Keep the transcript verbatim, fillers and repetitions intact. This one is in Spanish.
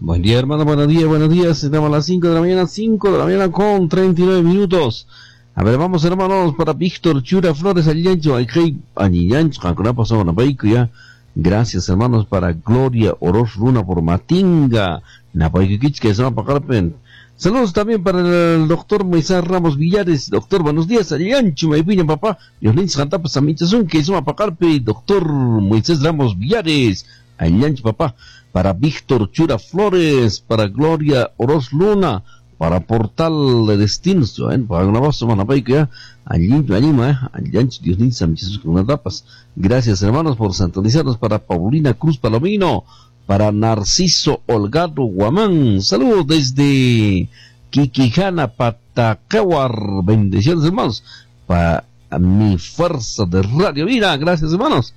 Buen día, hermano, buenos días, buenos días. Estamos a las cinco de la mañana, cinco de la mañana con treinta y nueve minutos. A ver, vamos, hermanos, para Víctor Chura Flores, Alillancho, Alcrey, Alillancho, Cancuna, pasó una ya. Gracias, hermanos, para Gloria Oroz Runa por Matinga, Napaikich, que se va a pagar pen. Saludos también para el doctor Moisés Ramos Villares. Doctor, buenos días, Alillancho, Maipiña, papá. Dios les canta, pues a mi chazón, que se va a pagar pen. Doctor Moisés Ramos Villares, Alillancho, papá. Para Víctor Chura Flores, para Gloria Oroz Luna, para Portal de Destinos, ¿eh? Para una voz, semana para que ya, allí, allí, allí, Dios mío, Jesús con las tapas. Gracias, hermanos, por sintonizarnos. Para Paulina Cruz Palomino, para Narciso Olgado Guamán, saludos desde Quiquijana, Patacahuar, bendiciones, hermanos, para mi fuerza de Radio Vida, gracias, hermanos.